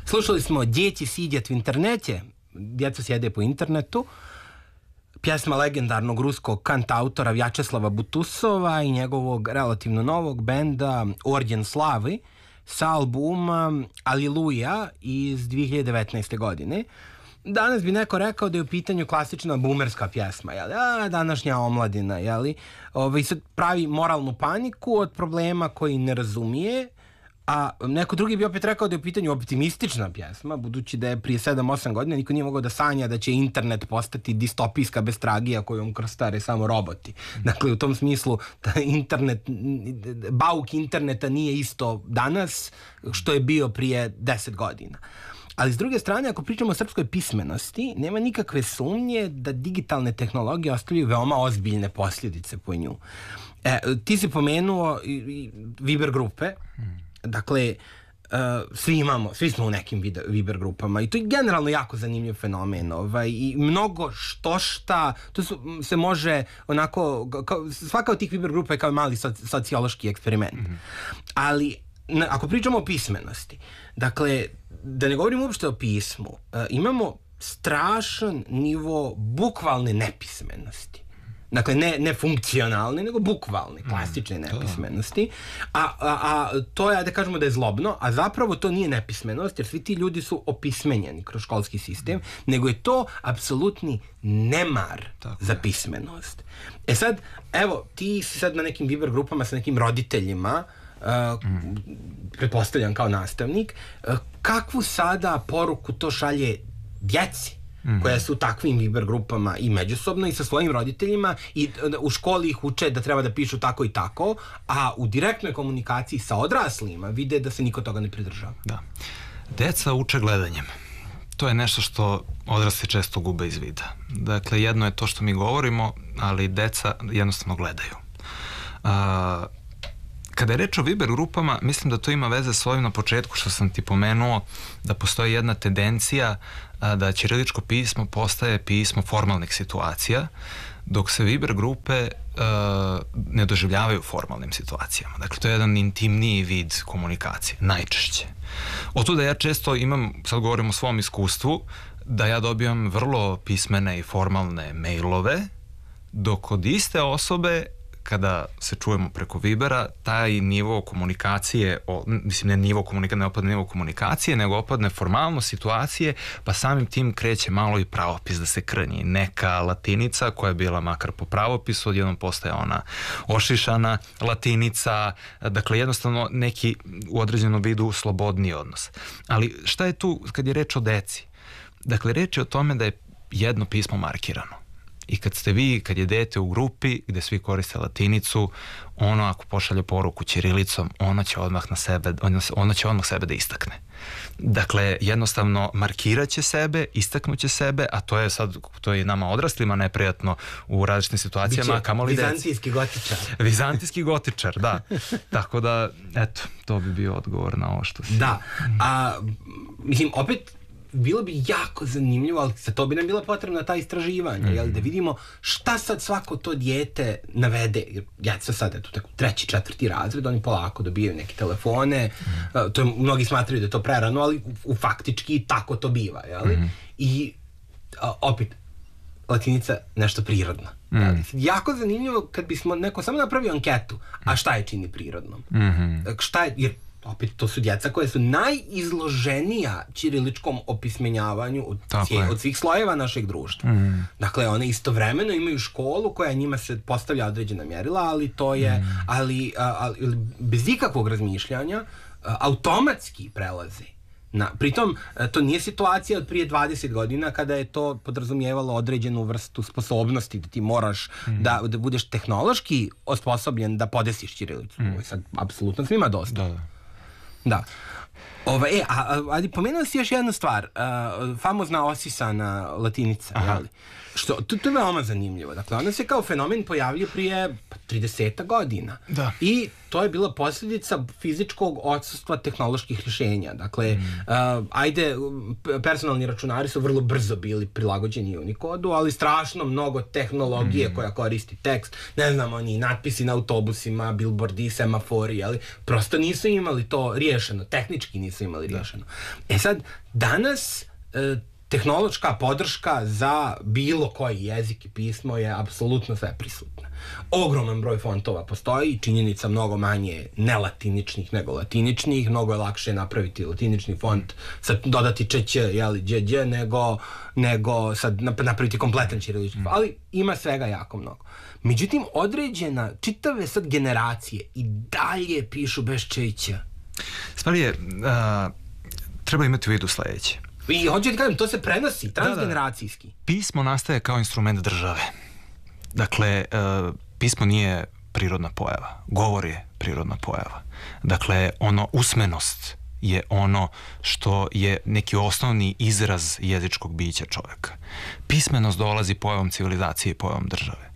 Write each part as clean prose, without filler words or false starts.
Slušali smo Djeci sidjet v internete, djeca sjede po internetu, pjesma legendarnog ruskog kantautora Vjačeslava Butusova i njegovog relativno novog benda Orđen Slavy sa albuma Aliluja iz 2019. godine. Danas bi neko rekao da je u pitanju klasična boomerska pjesma, jeli? Današnja omladina, jeli? Sad pravi moralnu paniku od problema koji ne razumije, a neko drugi bi opet rekao da je u pitanju optimistična pjesma, budući da je prije 7-8 godina niko nije mogao da sanja da će internet postati distopijska bestragija kojom krstare samo roboti. Dakle, u tom smislu bauk interneta nije isto danas što je bio prije 10 godina. Ali s druge strane, ako pričamo o srpskoj pismenosti, nema nikakve sumnje da digitalne tehnologije ostavljaju veoma ozbiljne posljedice po nju. Ti si pomenuo Viber grupe. Dakle, svi smo u nekim Viber grupama i to je generalno jako zanimljiv fenomen i mnogo šta, to se može onako, svaka od tih Viber grupa je kao mali sociološki eksperiment. Ali ako pričamo o pismenosti, dakle, da ne govorim uopšte o pismu, imamo strašan nivo bukvalne nepismenosti. Dakle, ne funkcionalne, nego bukvalne, klasične nepismenosti. A to je, da kažemo da je zlobno, a zapravo to nije nepismenost, jer svi ti ljudi su opismenjeni kroz školski sistem, nego je to apsolutni nemar za pismenost. Sad, evo, ti si sad na nekim Viber grupama sa nekim roditeljima, pretpostavljam kao nastavnik, kakvu sada poruku to šalje djeci koja su u takvim Viber grupama i međusobno i sa svojim roditeljima i u školi ih uče da treba da pišu tako i tako, a u direktnoj komunikaciji sa odraslima vide da se niko toga ne pridržava. Da. Deca uče gledanjem. To je nešto što odrasli često gube iz vida. Dakle, jedno je to što mi govorimo, ali deca jednostavno gledaju. Kada je reč o Viber grupama, mislim da to ima veze s ovim na početku što sam ti pomenuo, da postoji jedna tendencija da ćiriličko pismo postaje pismo formalnih situacija, dok se Viber grupe ne doživljavaju formalnim situacijama. Dakle, to je jedan intimniji vid komunikacije, najčešće. Otuda ja često imam, sad govorim o svom iskustvu, da ja dobijam vrlo pismene i formalne mailove, dok od iste osobe kada se čujemo preko Vibera, taj nivo komunikacije, mislim ne nivo komunikacije, ne opadne nivo komunikacije, nego opadne formalno situacije, pa samim tim kreće malo i pravopis da se krnji. Neka latinica koja je bila makar po pravopisu, odjednom postaje ona ošišana latinica, dakle jednostavno neki u određenom vidu slobodniji odnos. Ali šta je tu kad je reč o deci? Dakle, reč je o tome da je jedno pismo markirano. I kad je dete u grupi gde svi koriste latinicu, ono ako pošalje poruku ćirilicom, ono će odmah sebe da istakne. Dakle, jednostavno markiraće sebe, istaknuće sebe, a to je nama odraslima neprijatno u različitim situacijama. Vizantijski gotičar. Vizantijski gotičar, da. Tako da, eto, to bi bio odgovor na ovo što si... Da, mislim, opet, bilo bi jako zanimljivo, ali za to bi nam bila potrebna ta istraživanja, da vidimo šta sad svako to dijete navede. Jer djeca sad, eto, tako 3., 4. razred, oni polako dobijaju neke telefone, mnogi smatraju da je to prerano, ali faktički tako to biva, I opet, latinica nešto prirodno. Jako zanimljivo kad bismo neko samo napravio anketu, a šta je čini prirodnom? Šta je, jer opet, to su djeca koje su najizloženija ćiriličkom opismenjavanju od svih slojeva našeg društva. Dakle, one istovremeno imaju školu koja njima se postavlja određena mjerila, ali to je, ali bez ikakvog razmišljanja, automatski prelaze. Pritom, to nije situacija od prije 20 godina kada je to podrazumijevalo određenu vrstu sposobnosti da ti moraš da budeš tehnološki osposobljen da podesiš ćirilicu. Ovo je sad apsolutno svima dosta. Da. Ali pomenuo si još jednu stvar, famozna osisana latinica, to je veoma zanimljivo. Dakle, ona se kao fenomen pojavljuje prije 30 godina. I to je bila posljedica fizičkog odsustva tehnoloških rješenja. Dakle, personalni računari su vrlo brzo bili prilagođeni Unikodu, ali strašno mnogo tehnologije koja koristi tekst, ne znam, oni natpisi na autobusima, billboardi, semafori, ali prosto nisu imali to riješeno, tehnički nisu imali riješeno. Sad, danas tehnološka podrška za bilo koji jezik i pismo je apsolutno sve prisutna. Ogroman broj fontova postoji, činjenica mnogo manje nelatiničnih nego latiničnih, mnogo je lakše napraviti latinični font, sad dodati ČĆ, đđ, nego sad napraviti kompletan ćirilični font, ali ima svega jako mnogo. Međutim, određena, čitave sad generacije i dalje pišu bez ČĆ. Stvar je, treba imati u vidu sledeće. I hoću ti kažem, to se prenosi transgeneracijski. Pismo nastaje kao instrument države. Dakle, pismo nije prirodna pojava. Govor je prirodna pojava. Dakle, usmenost je ono što je neki osnovni izraz jezičkog bića čovjeka. Pismenost dolazi pojavom civilizacije i pojavom države.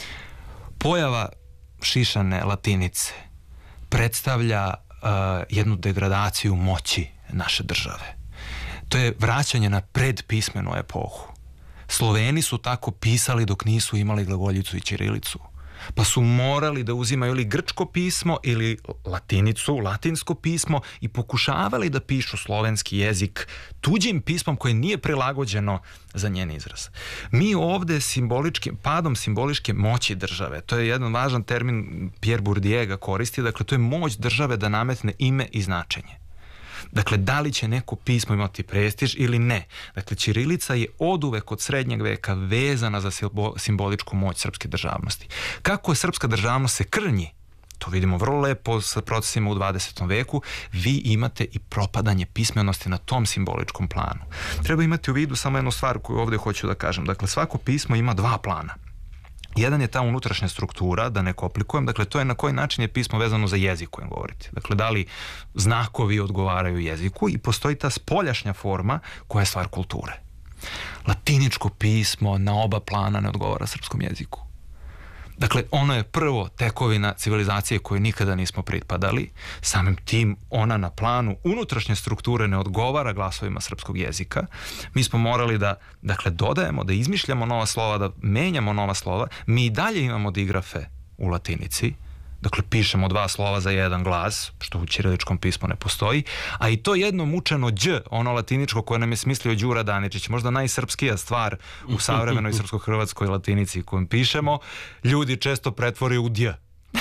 Pojava šišane latinice predstavlja jednu degradaciju moći naše države. To je vraćanje na predpismenu epohu. Sloveni su tako pisali dok nisu imali glagoljicu i ćirilicu. Pa su morali da uzimaju ili grčko pismo ili latinicu, latinsko pismo i pokušavali da pišu slovenski jezik tuđim pismom koje nije prilagođeno za njen izraz. Mi ovde padom simboličke moći države, to je jedan važan termin, Pierre Bourdieu ga koristi, dakle to je moć države da nametne ime i značenje. Dakle, da li će neko pismo imati prestiž ili ne? Dakle, ćirilica je oduvek od srednjeg veka vezana za simboličku moć srpske državnosti. Kako je srpska državnost se krnji, to vidimo vrlo lepo sa procesima u 20. veku, vi imate i propadanje pismenosti na tom simboličkom planu. Treba imati u vidu samo jednu stvar koju ovdje hoću da kažem. Dakle, svako pismo ima dva plana. Jedan je ta unutrašnja struktura, da ne komplikujem, dakle to je na koji način je pismo vezano za jezik kojem govorite. Dakle, da li znakovi odgovaraju jeziku i postoji ta spoljašnja forma koja je stvar kulture. Latiničko pismo na oba plana ne odgovara srpskom jeziku. Dakle, ono je prvo tekovina civilizacije koje nikada nismo pripadali, samim tim ona na planu unutrašnje strukture ne odgovara glasovima srpskog jezika. Mi smo morali da, dakle, dodajemo, da izmišljamo nova slova, da menjamo nova slova. Mi i dalje imamo digrafe u latinici, dakle, pišemo dva slova za jedan glas, što u ćiriličkom pismu ne postoji, a i to jedno mučeno đ, ono latiničko koje nam je smislio Đura Daničić, možda najsrpskija stvar u savremenoj srpsko-hrvatskoj latinici kojom pišemo, ljudi često pretvori u dj.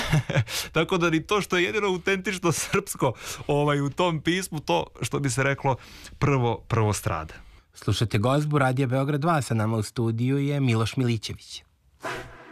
Tako da ni to što je jedino autentično srpsko u tom pismu, to što bi se reklo prvo strada. Slušajte Gozbu, Radija Beograd 2, sa nama u studiju je Miloš Milićević.